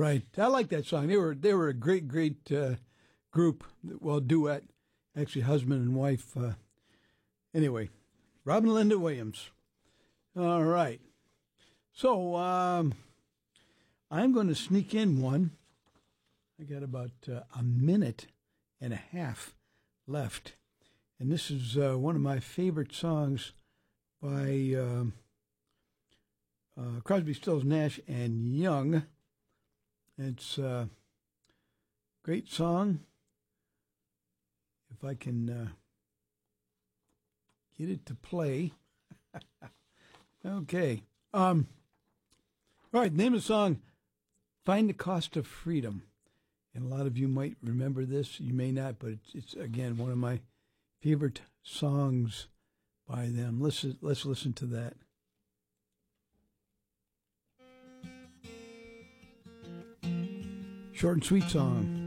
right. I like that song. They were a great group. Well, duet. Actually, husband and wife. Anyway, Robin Linda Williams. All right. So I'm going to sneak in one. I got about a minute and a half left. And this is one of my favorite songs by Crosby, Stills, Nash and Young. It's a great song. If I can get it to play. Okay. All right, name of the song, Find the Cost of Freedom. And a lot of you might remember this. You may not, but it's again, one of my favorite songs by them. Let's listen to that. Short and sweet song.